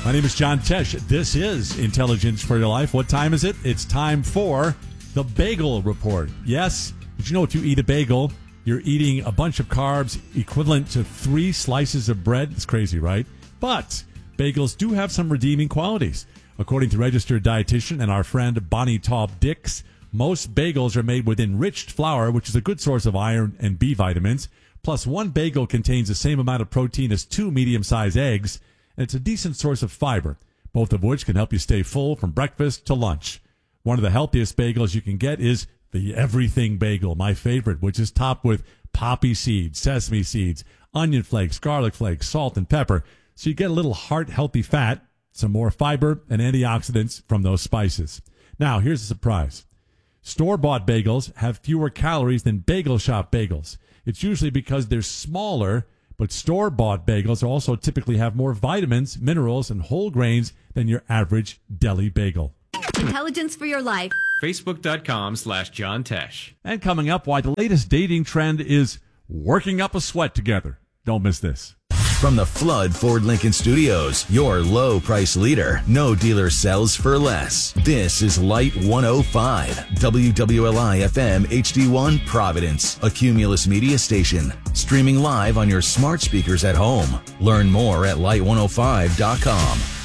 My name is John Tesh. This is Intelligence for Your Life. What time is it? It's time for the Bagel Report. Yes, did you know if you eat a bagel, you're eating a bunch of carbs equivalent to 3 slices of bread? It's crazy, right? But bagels do have some redeeming qualities. According to registered dietitian and our friend Bonnie Taub-Dix, most bagels are made with enriched flour, which is a good source of iron and B vitamins. Plus, one bagel contains the same amount of protein as 2 medium-sized eggs, and it's a decent source of fiber, both of which can help you stay full from breakfast to lunch. One of the healthiest bagels you can get is the Everything Bagel, my favorite, which is topped with poppy seeds, sesame seeds, onion flakes, garlic flakes, salt, and pepper. So you get a little heart-healthy fat, some more fiber, and antioxidants from those spices. Now, here's a surprise. Store-bought bagels have fewer calories than bagel shop bagels. It's usually because they're smaller, but store-bought bagels also typically have more vitamins, minerals, and whole grains than your average deli bagel. Intelligence for Your Life. Facebook.com/John Tesh. And coming up, why the latest dating trend is working up a sweat together. Don't miss this. From the Flood Ford Lincoln Studios, your low price leader. No dealer sells for less. This is Light 105, WWLI FM HD1 Providence, a Cumulus media station. Streaming live on your smart speakers at home. Learn more at light105.com.